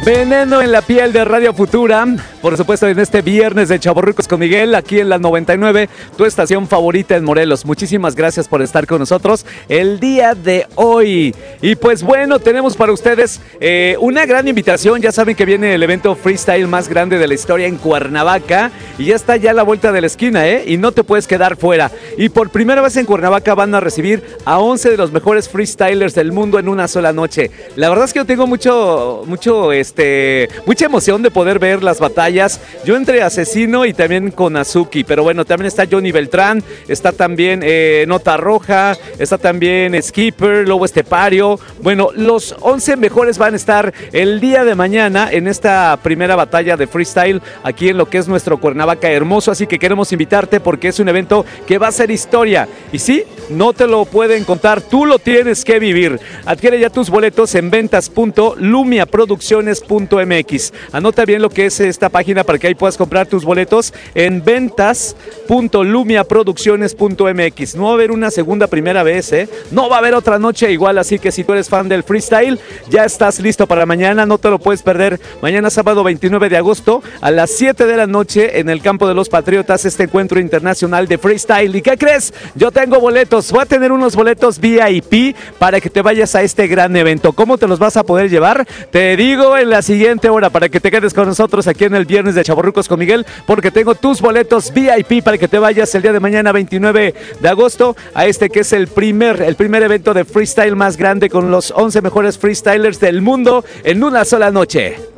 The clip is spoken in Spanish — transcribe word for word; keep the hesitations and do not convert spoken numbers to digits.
Veneno en la piel de Radio Futura, por supuesto en este viernes de Chavorrucos con Miguel, aquí en la noventa y nueve, tu estación favorita en Morelos. Muchísimas gracias por estar con nosotros el día de hoy. Y pues bueno, tenemos para ustedes eh, una gran invitación. Ya saben que viene el evento freestyle más grande de la historia en Cuernavaca y ya está ya a la vuelta de la esquina, ¿eh? Y no te puedes quedar fuera. Y por primera vez en Cuernavaca van a recibir a once de los mejores freestylers del mundo en una sola noche. La verdad es que yo tengo mucho, mucho, este, mucha emoción de poder ver las batallas. Yo entre Asesino y también con Azuki, pero bueno, también está Johnny Beltrán, está también eh, Nota Roja, está también Skipper, Lobo Estepario. Bueno, los once mejores van a estar el día de mañana en esta primera batalla de freestyle aquí en lo que es nuestro Cuernavaca hermoso, así que queremos invitarte porque es un evento que va a ser historia. Y sí, no te lo pueden contar, tú lo tienes que vivir. Adquiere ya tus boletos en ventas punto lumia producciones punto m x. Anota bien lo que es esta página para que ahí puedas comprar tus boletos en ventas punto lumia producciones punto m x. No va a haber una segunda primera vez, ¿eh? No va a haber otra noche igual, así que si tú eres fan del freestyle, ya estás listo para mañana, no te lo puedes perder. Mañana sábado veintinueve de agosto a las siete de la noche en el Campo de los Patriotas, este encuentro internacional de freestyle. ¿Y qué crees? Yo tengo boletos, voy a tener unos boletos V I P para que te vayas a este gran evento. ¿Cómo te los vas a poder llevar? Te digo en la siguiente hora para que te quedes con nosotros aquí en el viernes de Chavorrucos con Miguel, porque tengo tus boletos V I P para que te vayas el día de mañana veintinueve de agosto a este que es el primer, el primer evento de freestyle más grande con los once mejores freestylers del mundo en una sola noche.